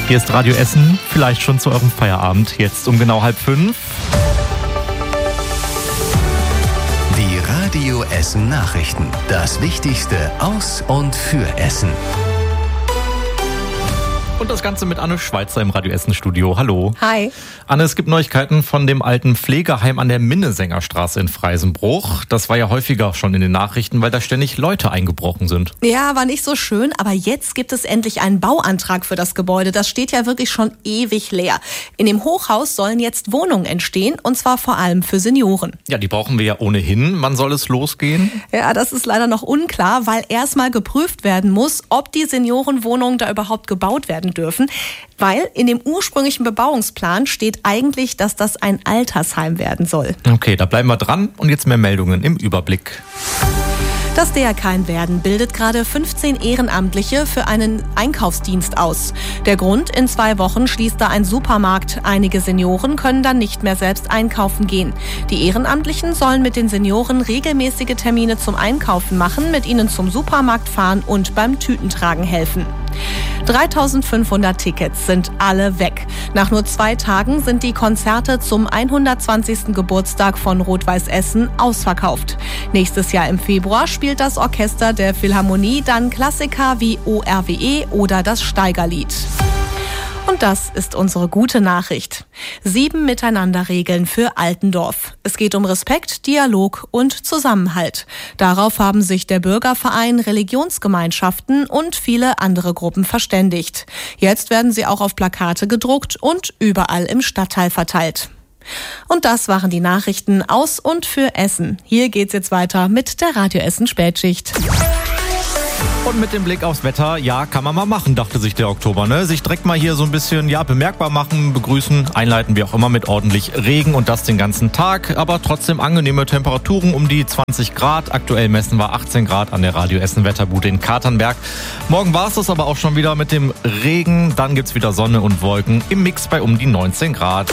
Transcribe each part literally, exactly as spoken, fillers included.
Hier ist Radio Essen, vielleicht schon zu eurem Feierabend, jetzt um genau halb fünf. Die Radio Essen Nachrichten. Das Wichtigste aus und für Essen. Und das Ganze mit Anne Schweizer im Radio Essen Studio. Hallo. Hi. Anne, es gibt Neuigkeiten von dem alten Pflegeheim an der Minnesengerstraße in Freisenbruch. Das war ja häufiger schon in den Nachrichten, weil da ständig Leute eingebrochen sind. Ja, war nicht so schön, aber jetzt gibt es endlich einen Bauantrag für das Gebäude. Das steht ja wirklich schon ewig leer. In dem Hochhaus sollen jetzt Wohnungen entstehen, und zwar vor allem für Senioren. Ja, die brauchen wir ja ohnehin. Wann soll es losgehen? Ja, das ist leider noch unklar, weil erstmal geprüft werden muss, ob die Seniorenwohnungen da überhaupt gebaut werden dürfen, weil in dem ursprünglichen Bebauungsplan steht eigentlich, dass das ein Altersheim werden soll. Okay, da bleiben wir dran und jetzt mehr Meldungen im Überblick. Das D R K in Werden bildet gerade fünfzehn Ehrenamtliche für einen Einkaufsdienst aus. Der Grund: in zwei Wochen schließt da ein Supermarkt. Einige Senioren können dann nicht mehr selbst einkaufen gehen. Die Ehrenamtlichen sollen mit den Senioren regelmäßige Termine zum Einkaufen machen, mit ihnen zum Supermarkt fahren und beim Tütentragen helfen. dreitausendfünfhundert Tickets sind alle weg. Nach nur zwei Tagen sind die Konzerte zum hundertzwanzigsten Geburtstag von Rot-Weiß Essen ausverkauft. Nächstes Jahr im Februar spielt das Orchester der Philharmonie dann Klassiker wie O R W E oder das Steigerlied. Und das ist unsere gute Nachricht. Sieben Miteinanderregeln für Altendorf. Es geht um Respekt, Dialog und Zusammenhalt. Darauf haben sich der Bürgerverein, Religionsgemeinschaften und viele andere Gruppen verständigt. Jetzt werden sie auch auf Plakate gedruckt und überall im Stadtteil verteilt. Und das waren die Nachrichten aus und für Essen. Hier geht's jetzt weiter mit der Radio Essen Spätschicht. Und mit dem Blick aufs Wetter, ja, kann man mal machen, dachte sich der Oktober, ne? Sich direkt mal hier so ein bisschen, ja, bemerkbar machen, begrüßen, einleiten, wie auch immer, mit ordentlich Regen und das den ganzen Tag. Aber trotzdem angenehme Temperaturen um die zwanzig Grad. Aktuell messen wir achtzehn Grad an der Radio Essen Wetterbude in Katernberg. Morgen war es das aber auch schon wieder mit dem Regen. Dann gibt's wieder Sonne und Wolken im Mix bei um die neunzehn Grad.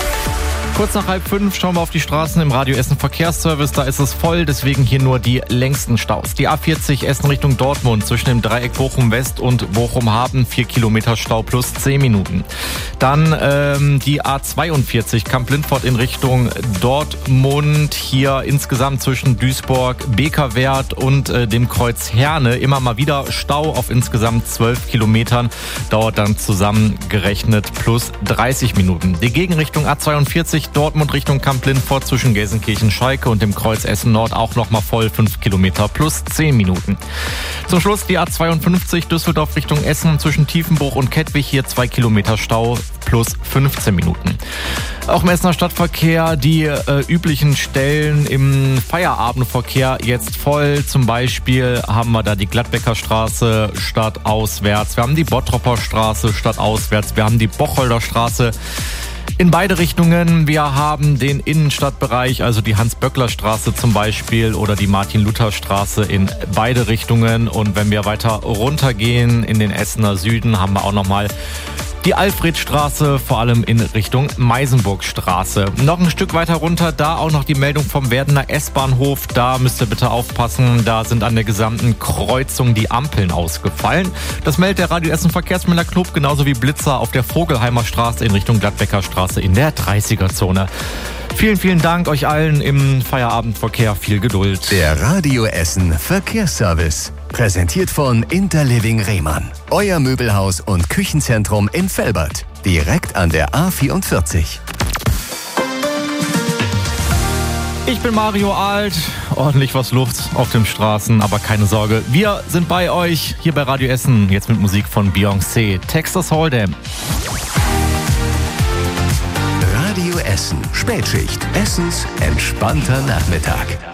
Kurz nach halb fünf schauen wir auf die Straßen im Radio Essen Verkehrsservice. Da ist es voll, deswegen hier nur die längsten Staus. Die A vierzig Essen Richtung Dortmund zwischen dem Dreieck Bochum West und Bochum Hafen. Vier Kilometer Stau plus zehn Minuten. Dann ähm, die A zweiundvierzig Kamp-Lindfort in Richtung Dortmund. Hier insgesamt zwischen Duisburg, Bekerwert und äh, dem Kreuz Herne immer mal wieder Stau auf insgesamt zwölf Kilometern. Dauert dann zusammengerechnet plus dreißig Minuten. Die Gegenrichtung A zweiundvierzig Dortmund Richtung Kamp-Lindfort zwischen Gelsenkirchen-Schalke und dem Kreuz Essen Nord auch nochmal voll fünf Kilometer plus zehn Minuten. Zum Schluss die A zweiundfünfzig Düsseldorf Richtung Essen zwischen Tiefenbruch und Kettwig, hier zwei Kilometer Stau plus fünfzehn Minuten. Auch im Essener Stadtverkehr die äh, üblichen Stellen im Feierabendverkehr jetzt voll. Zum Beispiel haben wir da die Gladbecker Straße stadtauswärts, wir haben die Bottropper Straße stadtauswärts, wir haben die Bocholder Straße in beide Richtungen. Wir haben den Innenstadtbereich, also die Hans-Böckler-Straße zum Beispiel oder die Martin-Luther-Straße in beide Richtungen. Und wenn wir weiter runtergehen in den Essener Süden, haben wir auch nochmal die Alfredstraße, vor allem in Richtung Meisenburgstraße. Noch ein Stück weiter runter, da auch noch die Meldung vom Werdener S-Bahnhof. Da müsst ihr bitte aufpassen, da sind an der gesamten Kreuzung die Ampeln ausgefallen. Das meldet der Radio Essen Verkehrsmelder Club, genauso wie Blitzer auf der Vogelheimer Straße in Richtung Gladbecker Straße in der dreißiger-Zone. Vielen, vielen Dank euch allen im Feierabendverkehr. Viel Geduld. Der Radio Essen Verkehrsservice. Präsentiert von Interliving Rehmann. Euer Möbelhaus und Küchenzentrum in Velbert. Direkt an der A vierundvierzig. Ich bin Mario Alt. Ordentlich was Luft auf den Straßen, aber keine Sorge. Wir sind bei euch hier bei Radio Essen. Jetzt mit Musik von Beyoncé. Texas Hold'em. Radio Essen Spätschicht. Essens entspannter Nachmittag.